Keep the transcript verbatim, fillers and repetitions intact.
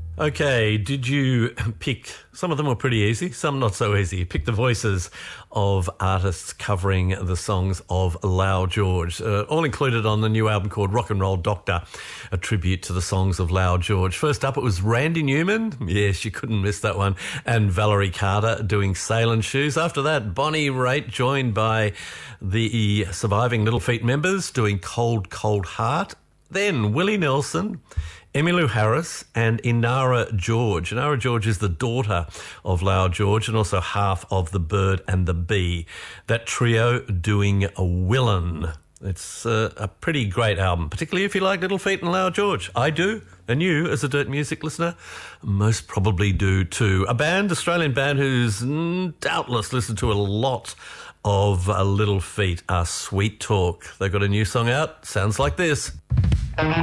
Okay, did you pick, some of them were pretty easy, some not so easy. Pick the voices of artists covering the songs of Lau George, uh, all included on the new album called Rock and Roll Doctor, a tribute to the songs of Lau George. First up, it was Randy Newman, yes, you couldn't miss that one, and Valerie Carter doing Sailing Shoes. After that, Bonnie Raitt, joined by the surviving Little Feat members, doing Cold, Cold Heart. Then Willie Nelson, Emmylou Harris and Inara George. Inara George is the daughter of Lau George and also half of The Bird and the Bee. That trio doing a Willin'. It's uh, a pretty great album, particularly if you like Little Feat and Lau George. I do, and you, as a Dirt Music listener, most probably do too. A band, Australian band, who's mm, doubtless listened to a lot of uh, Little Feat are Sweet Talk. They've got a new song out, sounds like this.